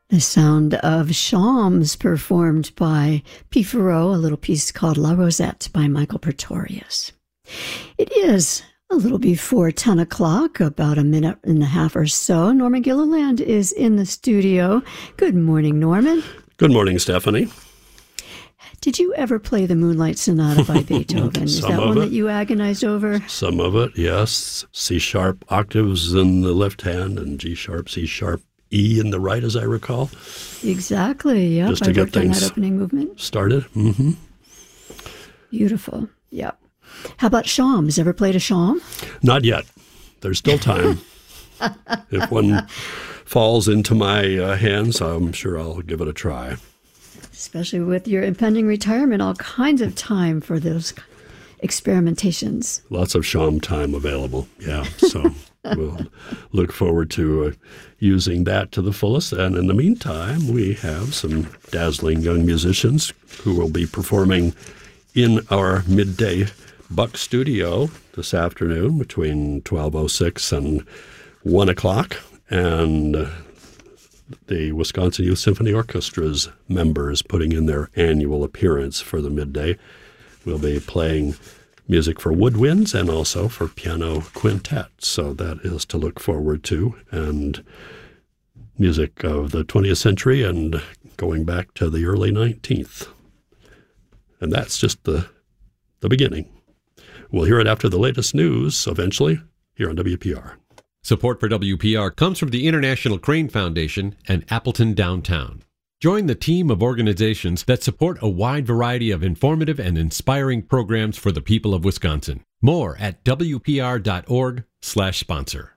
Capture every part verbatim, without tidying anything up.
The sound of Shams performed by P. Farrow, a little piece called La Rosette by Michael Pretorius. It is a little before ten o'clock, about a minute and a half or so. Norman Gilliland is in the studio. Good morning, Norman. Good morning, Stephanie. Did you ever play the Moonlight Sonata by Beethoven? Is that one it. that you agonized over? Some of it, yes. C-sharp octaves in the left hand and G-sharp, C-sharp, E in the right, as I recall. Exactly, yeah. Just to I get worked on things that opening movement. Started. Mm-hmm. Beautiful, yeah. How about Shams? Ever played a Sham? Not yet. There's still time. If one falls into my uh, hands, I'm sure I'll give it a try. Especially with your impending retirement, all kinds of time for those experimentations. Lots of Sham time available, yeah. So we'll look forward to uh, using that to the fullest. And in the meantime, we have some dazzling young musicians who will be performing in our midday Buck studio this afternoon between twelve oh six and one o'clock. And uh, the Wisconsin Youth Symphony Orchestra's members putting in their annual appearance for the midday. We'll be playing music for woodwinds and also for piano quintet. So that is to look forward to. And music of the twentieth century and going back to the early nineteenth. And that's just the, the beginning. We'll hear it after the latest news eventually here on W P R. Support for W P R comes from the International Crane Foundation and Appleton Downtown. Join the team of organizations that support a wide variety of informative and inspiring programs for the people of Wisconsin. More at W P R dot org slash sponsor.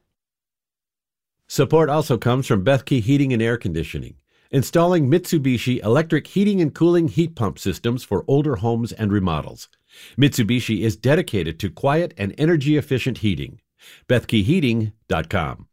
Support also comes from Bethke Heating and Air Conditioning, installing Mitsubishi electric heating and cooling heat pump systems for older homes and remodels. Mitsubishi is dedicated to quiet and energy-efficient heating. Bethke Heating dot com.